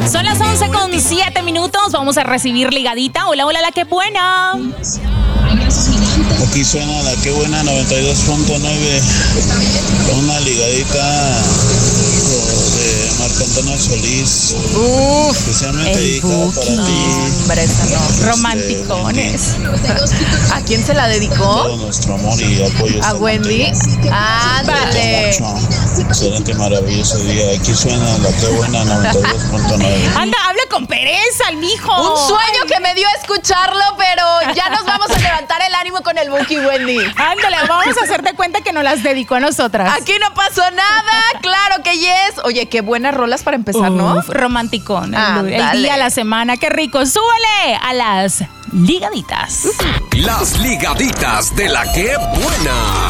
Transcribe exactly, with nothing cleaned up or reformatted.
Son las once con siete minutos. Vamos a recibir ligadita. Hola, hola, la que buena. Aquí suena la que buena noventa y dos punto nueve. Una ligadita de Marco Antonio Solís. Uf, especialmente el dedicada Buki. para ti. Hombre, esa no. Romanticones. ¿A quién se la dedicó? Todo nuestro amor y apoyo. ¿A Wendy? Ándale. Excelente, maravilloso día. Aquí suena la que buena noventa y dos punto nueve. Anda, habla con pereza, el mijo. Un sueño que me dio escucharlo, pero ya nos vamos a levantar el ánimo con el Buki, Wendy. Ándale, vamos a hacerte cuenta que nos las dedicó a nosotras. Aquí no pasó nada, claro que yes. Oye, qué buenas rolas para empezar, ¿no? Uf, romanticón. El, el Ándale. día, la semana, qué rico. Súbele a las ligaditas. Las ligaditas de la que buena.